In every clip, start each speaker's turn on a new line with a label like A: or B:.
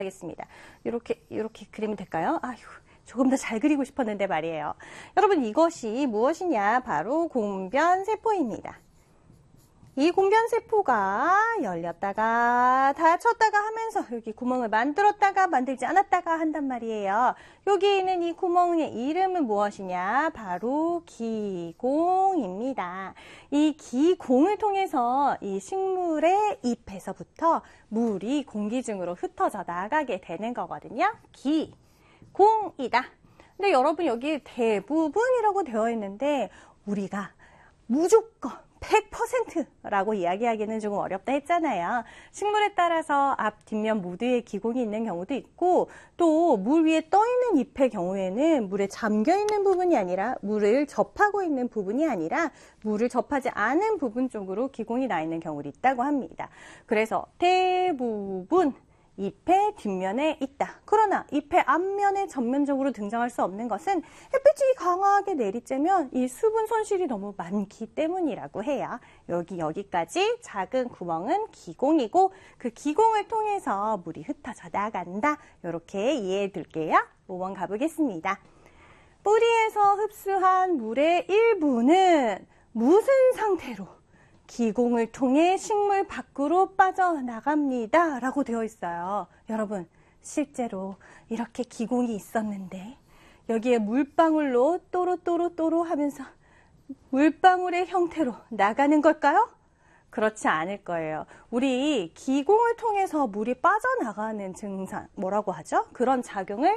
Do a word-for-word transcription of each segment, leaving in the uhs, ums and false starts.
A: 하겠습니다. 이렇게 이렇게 그리면 될까요? 아휴, 조금 더 잘 그리고 싶었는데 말이에요. 여러분, 이것이 무엇이냐? 바로 공변세포입니다. 이 공변세포가 열렸다가 닫혔다가 하면서 여기 구멍을 만들었다가 만들지 않았다가 한단 말이에요. 여기 있는 이 구멍의 이름은 무엇이냐? 바로 기공입니다. 이 기공을 통해서 이 식물의 잎에서부터 물이 공기 중으로 흩어져 나가게 되는 거거든요. 기공이다. 근데 여러분, 여기 대부분이라고 되어 있는데 우리가 무조건 백 퍼센트라고 이야기하기는 조금 어렵다 했잖아요. 식물에 따라서 앞, 뒷면 모두에 기공이 있는 경우도 있고, 또 물 위에 떠 있는 잎의 경우에는 물에 잠겨 있는 부분이 아니라 물을 접하고 있는 부분이 아니라 물을 접하지 않은 부분 쪽으로 기공이 나 있는 경우도 있다고 합니다. 그래서 대부분 잎의 뒷면에 있다. 그러나 잎의 앞면에 전면적으로 등장할 수 없는 것은 햇빛이 강하게 내리쬐면 이 수분 손실이 너무 많기 때문이라고 해요. 여기 여기까지 작은 구멍은 기공이고 그 기공을 통해서 물이 흩어져 나간다. 이렇게 이해해 둘게요. 오 번 가보겠습니다. 뿌리에서 흡수한 물의 일부는 무슨 상태로 기공을 통해 식물 밖으로 빠져나갑니다. 라고 되어 있어요. 여러분, 실제로 이렇게 기공이 있었는데 여기에 물방울로 또로또로또로 하면서 물방울의 형태로 나가는 걸까요? 그렇지 않을 거예요. 우리 기공을 통해서 물이 빠져나가는 증상, 뭐라고 하죠? 그런 작용을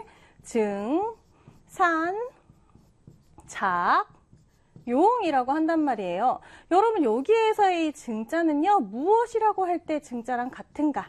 A: 증산, 작, 용이라고 한단 말이에요. 여러분, 여기에서의 증자는요, 무엇이라고 할 때 증자랑 같은가?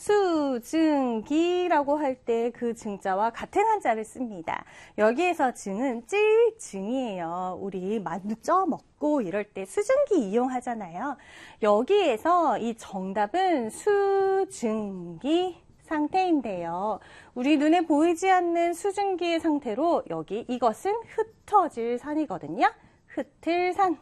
A: 수증기라고 할 때 그 증자와 같은 한자를 씁니다. 여기에서 증은 찔증이에요. 우리 만두 쪄 먹고 이럴 때 수증기 이용하잖아요. 여기에서 이 정답은 수증기 상태인데요. 우리 눈에 보이지 않는 수증기의 상태로 여기 이것은 흩어질 산이거든요. 흩을산,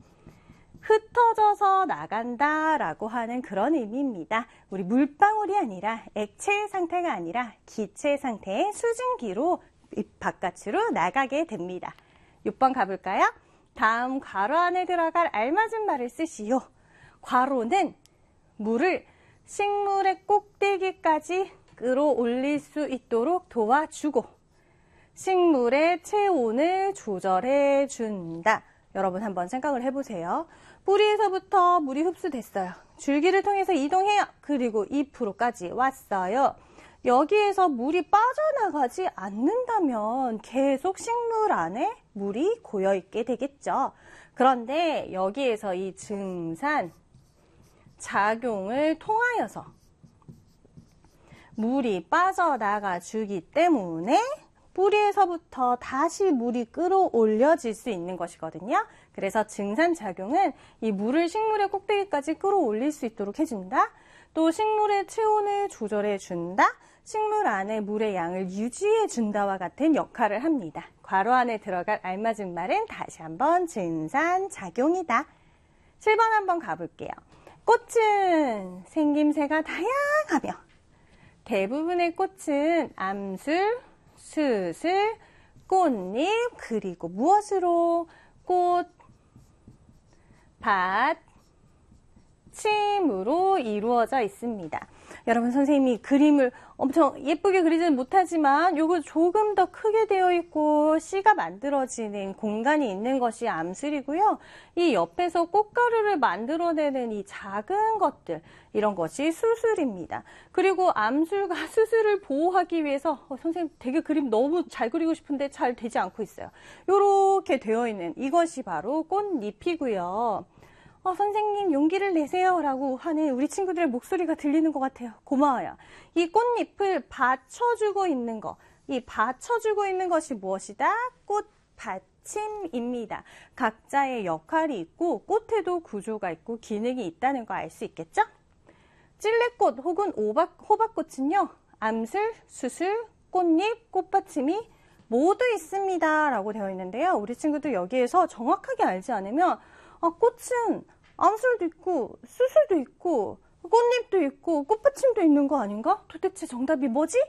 A: 흩어져서 나간다 라고 하는 그런 의미입니다. 우리 물방울이 아니라 액체 상태가 아니라 기체 상태의 수증기로 잎 바깥으로 나가게 됩니다. 육 번 가볼까요? 다음 괄호 안에 들어갈 알맞은 말을 쓰시오. 괄호는 물을 식물의 꼭대기까지 끌어올릴 수 있도록 도와주고 식물의 체온을 조절해 준다. 여러분, 한번 생각을 해보세요. 뿌리에서부터 물이 흡수됐어요. 줄기를 통해서 이동해요. 그리고 잎으로까지 왔어요. 여기에서 물이 빠져나가지 않는다면 계속 식물 안에 물이 고여있게 되겠죠. 그런데 여기에서 이 증산, 작용을 통하여서 물이 빠져나가 주기 때문에 뿌리에서부터 다시 물이 끌어올려질 수 있는 것이거든요. 그래서 증산작용은 이 물을 식물의 꼭대기까지 끌어올릴 수 있도록 해준다. 또 식물의 체온을 조절해 준다. 식물 안에 물의 양을 유지해 준다와 같은 역할을 합니다. 괄호 안에 들어갈 알맞은 말은 다시 한번 증산작용이다. 칠 번 한번 가볼게요. 꽃은 생김새가 다양하며 대부분의 꽃은 암술, 수술, 꽃잎, 그리고 무엇으로? 꽃, 밭, 침으로 이루어져 있습니다. 여러분, 선생님이 그림을 엄청 예쁘게 그리지는 못하지만 요거 조금 더 크게 되어 있고 씨가 만들어지는 공간이 있는 것이 암술이고요. 이 옆에서 꽃가루를 만들어내는 이 작은 것들, 이런 것이 수술입니다. 그리고 암술과 수술을 보호하기 위해서 어, 선생님 되게 그림 너무 잘 그리고 싶은데 잘 되지 않고 있어요. 요렇게 되어 있는 이것이 바로 꽃잎이고요. 어, 선생님 용기를 내세요 라고 하는 우리 친구들의 목소리가 들리는 것 같아요. 고마워요. 이 꽃잎을 받쳐주고 있는 거, 이 받쳐주고 있는 것이 무엇이다? 꽃받침입니다. 각자의 역할이 있고 꽃에도 구조가 있고 기능이 있다는 거 알 수 있겠죠? 찔레꽃 혹은 오박, 호박꽃은요, 암술, 수술, 꽃잎, 꽃받침이 모두 있습니다 라고 되어 있는데요. 우리 친구들 여기에서 정확하게 알지 않으면 아, 꽃은 암술도 있고 수술도 있고 꽃잎도 있고 꽃받침도 있는 거 아닌가? 도대체 정답이 뭐지?